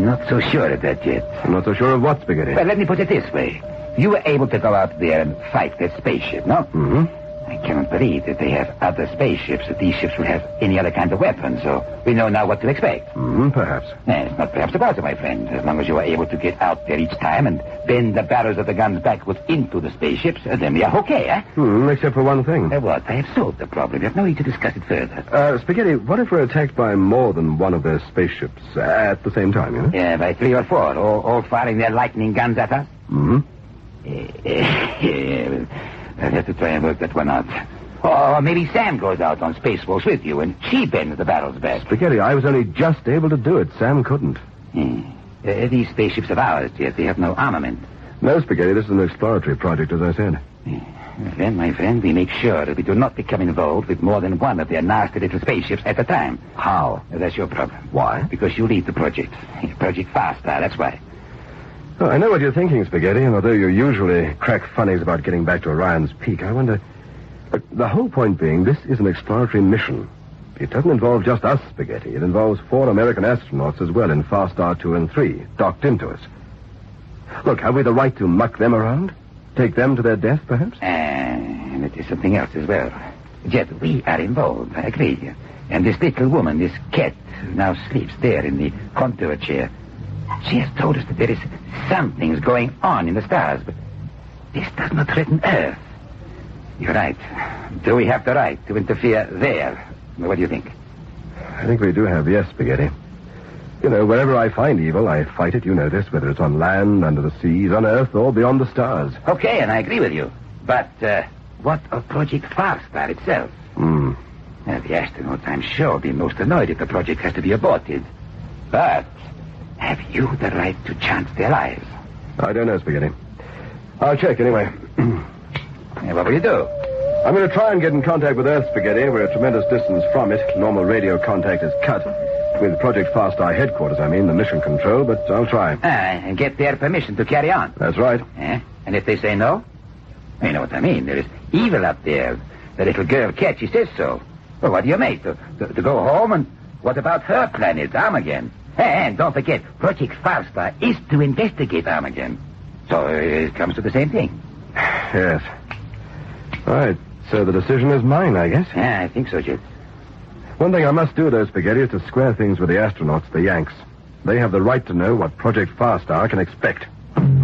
not so sure of that yet. I'm not so sure of what, Spaghetti. Well, let me put it this way. You were able to go out there and fight that spaceship, no? Mm-hmm. I cannot believe that they have other spaceships, that these ships will have any other kind of weapons, so we know now what to expect. Mm-hmm, perhaps. It's not perhaps about it, my friend. As long as you are able to get out there each time and bend the barrels of the guns backwards into the spaceships, then we are okay, eh? Except for one thing. What? I have solved the problem. You have no need to discuss it further. Spaghetti, what if we're attacked by more than one of their spaceships at the same time, you know? Yeah, by 3 or 4, all firing their lightning guns at us? Mm-hmm. I'll have to try and work that one out. Or maybe Sam goes out on Space Force with you, and she bends the barrels back. Spaghetti, I was only just able to do it. Sam couldn't. These spaceships are ours, yet they have no armament. No, Spaghetti, this is an exploratory project, as I said. Then, my friend, we make sure that we do not become involved with more than one of their nasty little spaceships at a time. How? That's your problem. Why? Because you lead the project. Project Fast Star, that's why. Oh, I know what you're thinking, Spaghetti, and although you usually crack funnies about getting back to Orion's Peak, I wonder... Look, the whole point being, this is an exploratory mission. It doesn't involve just us, Spaghetti. It involves 4 American astronauts as well in Fast Star 2 and 3, docked into us. Look, have we the right to muck them around? Take them to their death, perhaps? And it is something else as well. Yet we are involved, I agree. And this little woman, this cat, who now sleeps there in the contour chair, she has told us that there is something going on in the stars, but this does not threaten Earth. You're right. Do we have the right to interfere there? What do you think? I think we do have, yes, Spaghetti. You know, wherever I find evil, I fight it, you know this, whether it's on land, under the seas, on Earth, or beyond the stars. Okay, and I agree with you. But what of Project Fast Star itself? Well, the astronauts, I'm sure, will be most annoyed if the project has to be aborted. But have you the right to chance their lives? I don't know, Spaghetti. I'll check anyway. What will you do? I'm going to try and get in contact with Earth, Spaghetti. We're a tremendous distance from it. Normal radio contact is cut. With Project Fast Star headquarters, the mission control, but I'll try. And get their permission to carry on. That's right. And if they say no? You know what I mean. There is evil up there. The little girl cat, she says so. Well, what do you make? To go home? And what about her planet, Armageddon? And don't forget, Project Fast Star is to investigate Armageddon. So it comes to the same thing. Yes. All right. So the decision is mine, I guess. Yeah, I think so, Jet. One thing I must do, though, Spaghetti, is to square things with the astronauts, the Yanks. They have the right to know what Project Fast Star can expect.